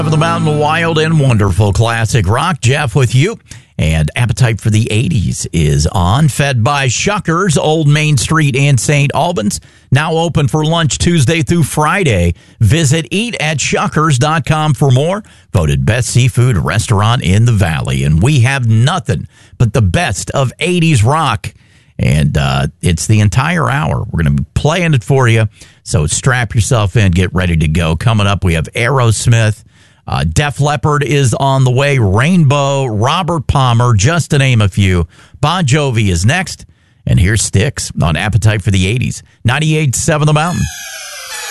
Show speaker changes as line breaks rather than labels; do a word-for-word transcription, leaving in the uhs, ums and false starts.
Of the Mountain, wild and wonderful classic rock. Jeff with you. And Appetite for the eighties is on. Fed by Shuckers, Old Main Street in Saint Albans. Now open for lunch Tuesday through Friday. Visit eat at shuckers dot com for more. Voted best seafood restaurant in the Valley. And we have nothing but the best of eighties rock. And uh, it's the entire hour. We're going to be playing it for you. So strap yourself in. Get ready to go. Coming up, we have Aerosmith. Uh, Def Leppard is on the way. Rainbow, Robert Palmer, just to name a few. Bon Jovi is next. And here's Styx on Appetite for the eighties. ninety-eight point seven The Mountain.